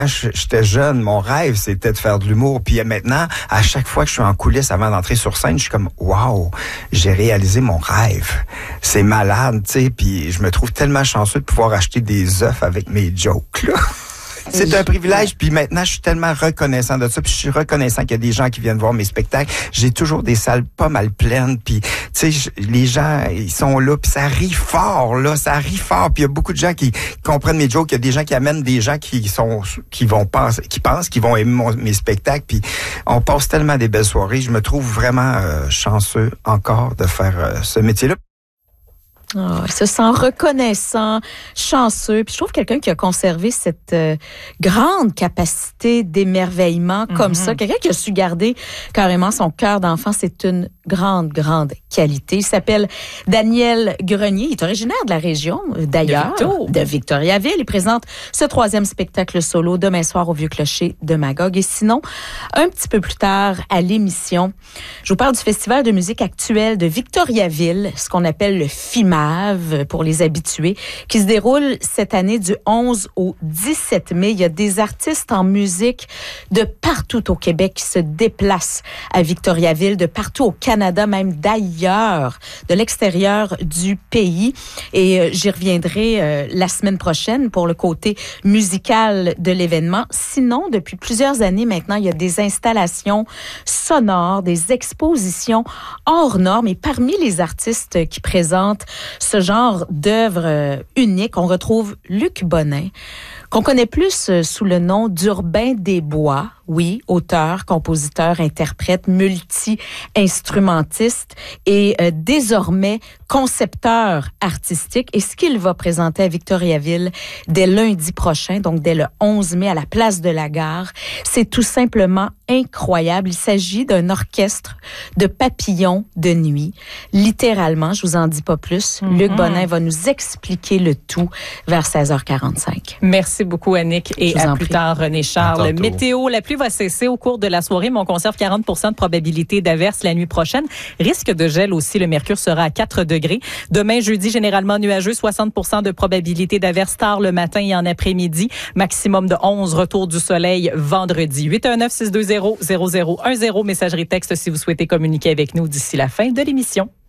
J'étais jeune, mon rêve, c'était de faire de l'humour. Puis maintenant, à chaque fois que je suis en coulisses avant d'entrer sur scène, je suis comme, wow, j'ai réalisé mon rêve. C'est malade, tu sais. Puis je me trouve tellement chanceux de pouvoir acheter des œufs avec mes jokes, là. C'est un privilège, puis maintenant, je suis tellement reconnaissant de ça, puis je suis reconnaissant qu'il y a des gens qui viennent voir mes spectacles. J'ai toujours des salles pas mal pleines, puis tu sais, les gens, ils sont là, puis ça rit fort, là, ça rit fort, puis il y a beaucoup de gens qui comprennent mes jokes, il y a des gens qui amènent des gens qui pensent qu'ils vont aimer mes spectacles, puis on passe tellement des belles soirées. Je me trouve vraiment chanceux encore de faire ce métier-là. Oh, il se sent reconnaissant, chanceux. Puis je trouve quelqu'un qui a conservé cette grande capacité d'émerveillement comme ça. Quelqu'un qui a su garder carrément son cœur d'enfant, c'est une grande qualité. Il s'appelle Daniel Grenier. Il est originaire de la région, d'ailleurs, de Victoriaville. Il présente ce 3e spectacle solo demain soir au Vieux-Clocher de Magog. Et sinon, un petit peu plus tard à l'émission, je vous parle du Festival de musique actuelle de Victoriaville, ce qu'on appelle le FIMAV pour les habitués, qui se déroule cette année du 11 au 17 mai. Il y a des artistes en musique de partout au Québec qui se déplacent à Victoriaville, de partout au Canada, même d'ailleurs, de l'extérieur du pays. Et j'y reviendrai la semaine prochaine pour le côté musical de l'événement. Sinon, depuis plusieurs années maintenant, il y a des installations sonores, des expositions hors normes. Et parmi les artistes qui présentent ce genre d'œuvre unique, on retrouve Luc Bonin, qu'on connaît plus sous le nom d'Urbain Desbois. Oui, auteur, compositeur, interprète, multi-instrumentiste et désormais concepteur artistique. Et ce qu'il va présenter à Victoriaville dès lundi prochain, donc dès le 11 mai à la place de la Gare, c'est tout simplement incroyable. Il s'agit d'un orchestre de papillons de nuit. Littéralement, je vous en dis pas plus. Luc Bonin va nous expliquer le tout vers 16h45. Merci beaucoup, Annick. Et à plus tard, René Charles. Météo, la pluie va cesser au cours de la soirée, mais on conserve 40% de probabilité d'averse la nuit prochaine. Risque de gel aussi, le mercure sera à 4 degrés. Demain, jeudi, généralement nuageux, 60% de probabilité d'averse tard le matin et en après-midi. Maximum de 11, retour du soleil vendredi. 819-620-0010, messagerie texte si vous souhaitez communiquer avec nous d'ici la fin de l'émission.